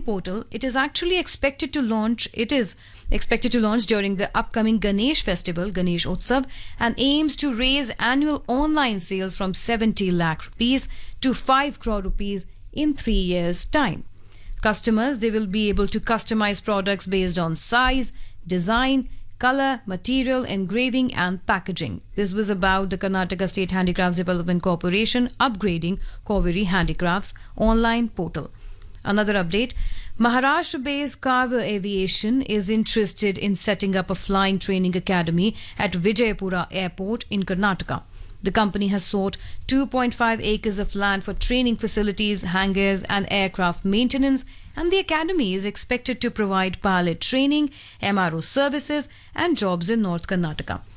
portal, it is expected to launch during the upcoming Ganesh festival, Ganesh Utsav, and aims to raise annual online sales from 70 lakh rupees to 5 crore rupees in 3 years' time. Customers, they will be able to customize products based on size, design, color, material, engraving and packaging. This was about the Karnataka State Handicrafts Development Corporation upgrading Koveri Handicrafts online portal. Another update, Maharashtra-based Carver Aviation is interested in setting up a flying training academy at Vijayapura Airport in Karnataka. The company has sought 2.5 acres of land for training facilities, hangars and aircraft maintenance, and the academy is expected to provide pilot training, MRO services and jobs in North Karnataka.